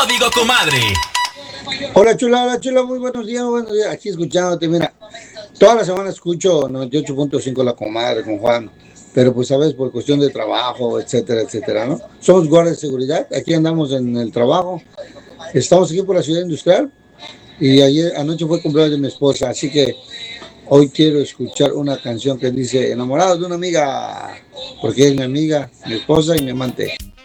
Código Comadre. Hola chula, muy buenos días, aquí escuchándote, mira, toda la semana escucho 98.5 La Comadre con Juan, pero pues sabes, por cuestión de trabajo, etcétera, etcétera, ¿no? Somos guardias de seguridad, aquí andamos en el trabajo, estamos aquí por la ciudad industrial y ayer anoche fue cumpleaños de mi esposa, así que hoy quiero escuchar una canción que dice enamorado de una amiga, porque es mi amiga, mi esposa y mi amante.